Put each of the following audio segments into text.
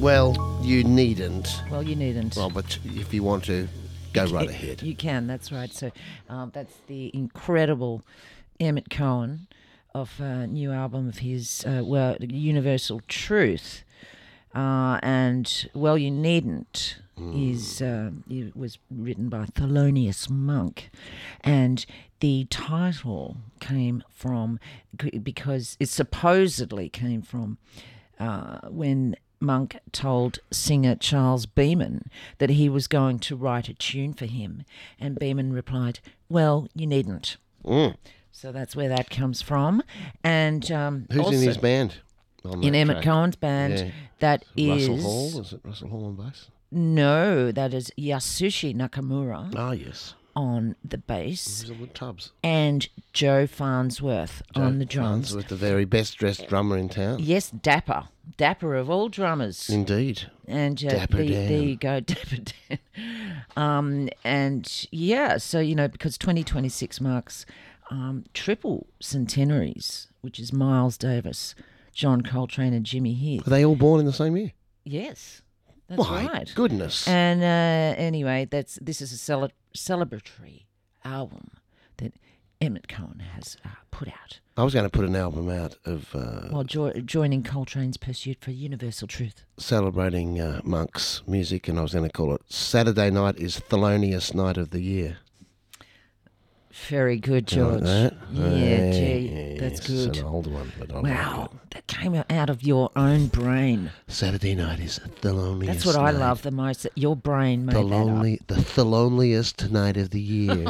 Well, you needn't. Well, you needn't. Well, but if you want to, go right ahead. You can, that's right. So that's the incredible Emmett Cohen of a new album of his, Universal Truth. And Well, You Needn't it was written by Thelonious Monk. And the title came from, because it supposedly came from when Monk told singer Charles Beeman that he was going to write a tune for him. And Beeman replied, well, you needn't. So that's where that comes from. And who's also in his band? In Emmett Cohen's band, Yeah. that Russell is... Hall? Is it Russell Hall on bass? No, that is Yasushi Nakamura Ah, yes. on the bass. He's on the tubs. And Joe Farnsworth on the drums. Farnsworth, the very best dressed drummer in town. Yes, Dapper of all drummers. Indeed. And Dapper Dan. there you go, Dapper Dan. And yeah, so, because 2026 marks triple centenaries, which is Miles Davis, John Coltrane and Jimmy Heath. Are they all born in the same year? Yes, that's My right. goodness. And anyway, this is a celebratory album that Emmett Cohen has put out. I was going to put an album out of... while joining Coltrane's pursuit for universal truth. Celebrating Monk's music, and I was going to call it Saturday Night is Thelonious Night of the Year. Very good, George. Like that? Yeah, gee, that's good. It's an old one, but I Wow, like it. that came out of your own brain. Saturday Night is Thelonious. That's what I love the most, that your brain made The Thelonious night of the year.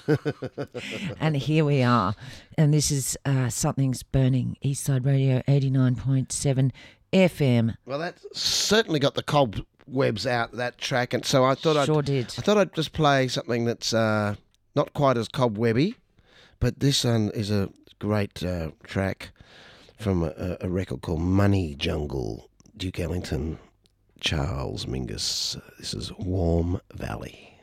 And here we are. And this is Something's Burning, Eastside Radio 89.7 FM. Well, that certainly got the cobwebs out, that track, and so I thought I'd just play something that's not quite as cobwebby, but this one is a great track from a record called Money Jungle, Duke Ellington, Charles Mingus. This is Warm Valley.